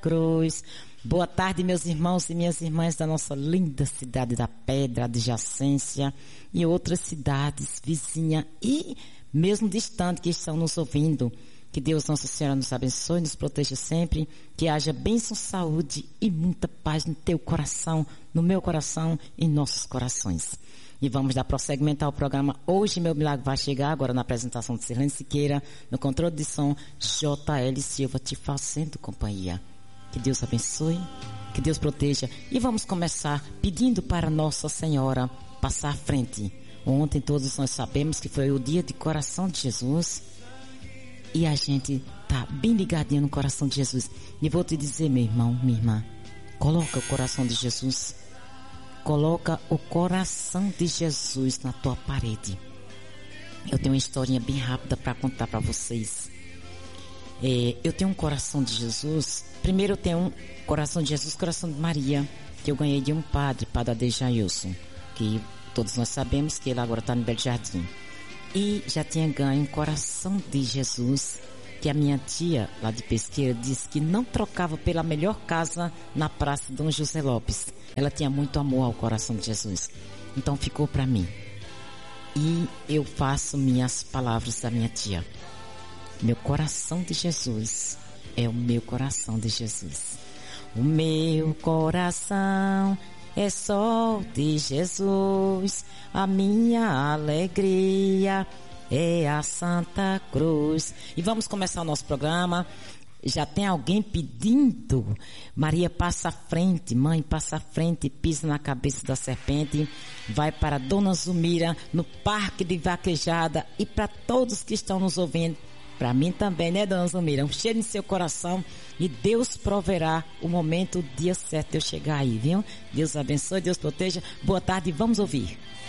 Cruz. Boa tarde, meus irmãos e minhas irmãs da nossa linda cidade da Pedra, adjacência e outras cidades vizinhas e mesmo distante que estão nos ouvindo. Que Deus Nossa Senhora nos abençoe, nos proteja sempre, que haja bênção, saúde e muita paz no teu coração, no meu coração e em nossos corações. E vamos dar prosseguimento ao programa. Hoje meu milagre vai chegar agora na apresentação de Sirlene Siqueira, no controle de som, J.L. Silva te fazendo companhia. Que Deus abençoe, que Deus proteja. E vamos começar pedindo para Nossa Senhora passar à frente. Ontem todos nós sabemos que foi o dia de coração de Jesus. E a gente tá bem ligadinho no coração de Jesus. E vou te dizer, meu irmão, minha irmã, coloca o coração de Jesus. Coloca o coração de Jesus na tua parede. Eu tenho uma historinha bem rápida para contar para vocês. Eu tenho um coração de Jesus. Primeiro eu tenho um coração de Jesus, coração de Maria, que eu ganhei de um padre Adejailson, que todos nós sabemos que ele agora está no Belo Jardim. E já tinha ganho um coração de Jesus, que a minha tia, lá de Pesqueira, disse que não trocava pela melhor casa na Praça Dom José Lopes. Ela tinha muito amor ao coração de Jesus. Então ficou para mim. E eu faço minhas palavras da minha tia. Meu coração de Jesus é o meu coração de Jesus. O meu coração é só de Jesus, a minha alegria é a Santa Cruz. E vamos começar o nosso programa. Já tem alguém pedindo? Maria, passa à frente, mãe, passa à frente, pisa na cabeça da serpente, vai para Dona Zumira, no Parque de Vaquejada, e para todos que estão nos ouvindo, para mim também, né, Dona Zumira? Um cheiro em seu coração e Deus proverá o momento, o dia certo de eu chegar aí, viu? Deus abençoe, Deus proteja. Boa tarde, vamos ouvir.